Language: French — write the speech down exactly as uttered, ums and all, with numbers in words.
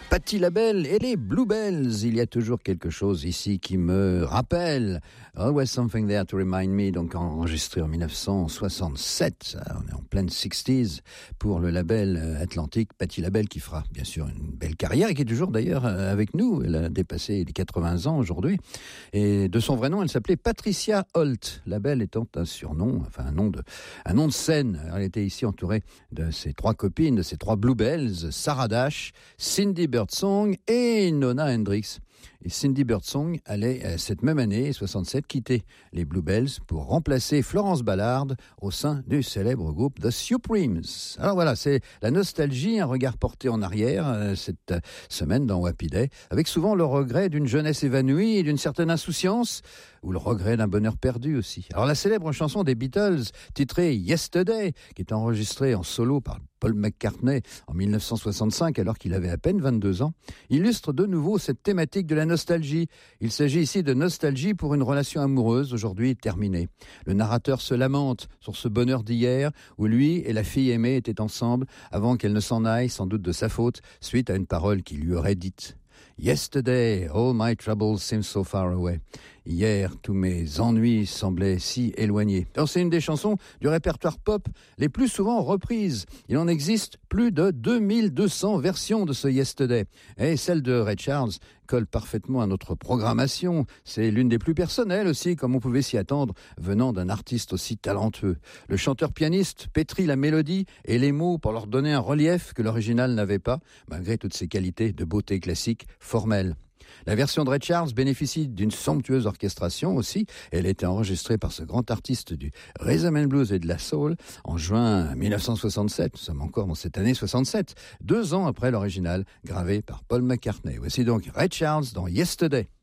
Patti LaBelle et les Bluebells. Il y a toujours quelque chose ici qui me rappelle. Always Something There to Remind Me, donc enregistré en dix-neuf cent soixante-sept. On est en pleine sixties pour le label Atlantique. Patti LaBelle qui fera bien sûr une belle carrière et qui est toujours d'ailleurs avec nous. Elle a dépassé les quatre-vingts ans aujourd'hui. Et de son vrai nom, elle s'appelait Patricia Holt. LaBelle étant un surnom, enfin un nom de, un nom de scène. Elle était ici entourée de ses trois copines, de ses trois Bluebells, Sarah Dash, Cindy Birdsong et Nona Hendrix. Et Cindy Birdsong allait, cette même année, soixante-sept, quitter les Bluebells pour remplacer Florence Ballard au sein du célèbre groupe The Supremes. Alors voilà, c'est la nostalgie, un regard porté en arrière euh, cette semaine dans Happy Day, avec souvent le regret d'une jeunesse évanouie et d'une certaine insouciance, ou le regret d'un bonheur perdu aussi. Alors la célèbre chanson des Beatles, titrée Yesterday, qui est enregistrée en solo par Paul McCartney en dix-neuf cent soixante-cinq, alors qu'il avait à peine vingt-deux ans, illustre de nouveau cette thématique de la nostalgie. Il s'agit ici de nostalgie pour une relation amoureuse aujourd'hui terminée. Le narrateur se lamente sur ce bonheur d'hier où lui et la fille aimée étaient ensemble avant qu'elle ne s'en aille, sans doute de sa faute, suite à une parole qu'il lui aurait dite. Yesterday, all my troubles seem so far away. Hier, tous mes ennuis semblaient si éloignés. Alors, c'est une des chansons du répertoire pop les plus souvent reprises. Il en existe plus de deux mille deux cents versions de ce Yesterday. Et celle de Ray Charles colle parfaitement à notre programmation. C'est l'une des plus personnelles aussi, comme on pouvait s'y attendre, venant d'un artiste aussi talentueux. Le chanteur-pianiste pétrit la mélodie et les mots pour leur donner un relief que l'original n'avait pas, malgré toutes ses qualités de beauté classique formelle. La version de Ray Charles bénéficie d'une somptueuse orchestration aussi. Elle a été enregistrée par ce grand artiste du rhythm and blues et de la soul en juin dix-neuf cent soixante-sept. Nous sommes encore dans cette année soixante-sept, deux ans après l'original, gravé par Paul McCartney. Voici donc Ray Charles dans Yesterday.